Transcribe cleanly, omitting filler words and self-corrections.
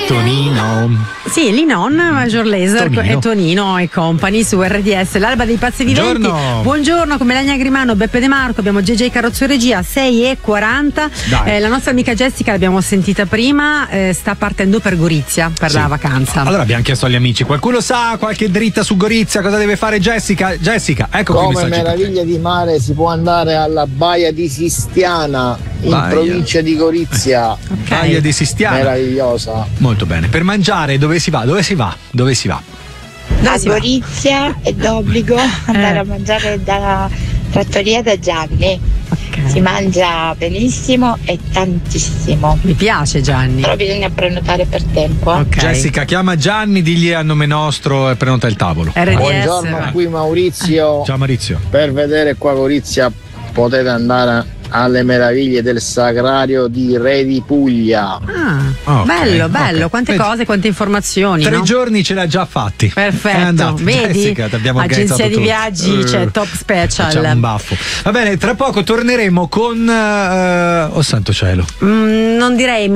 Tonino. Sì, Linon, Major Lazer e Tonino e Company su RDS, l'alba dei pazzi viventi. Buongiorno, come Lagna Grimano, Beppe De Marco, abbiamo JJ Carrozzo regia, 6:40. La nostra amica Jessica l'abbiamo sentita prima, sta partendo per Gorizia per la vacanza. Allora abbiamo chiesto agli amici, qualcuno sa qualche dritta su Gorizia, cosa deve fare Jessica? Jessica, ecco qui. Come meraviglia di mare si può andare alla Baia di Sistiana in provincia di Gorizia. Baia di Sistiana. Meravigliosa. Molto bene. Per mangiare dove si va? Dove si va? A Gorizia è d'obbligo andare a mangiare dalla trattoria da Gianni. Si mangia benissimo e tantissimo. Mi piace Gianni. Però bisogna prenotare per tempo. Jessica, chiama Gianni, digli a nome nostro e prenota il tavolo. RDS. Buongiorno, qui Maurizio. Ciao Maurizio. Per vedere qua Gorizia potete andare alle meraviglie del Sagrario di Re di Puglia. Bello, quante cose, quante informazioni. 3 giorni ce l'ha già fatti. Perfetto, vedi? Jessica, Agenzia di viaggi, c'è top special. C'è un baffo. Va bene, tra poco torneremo con oh santo cielo. Non direi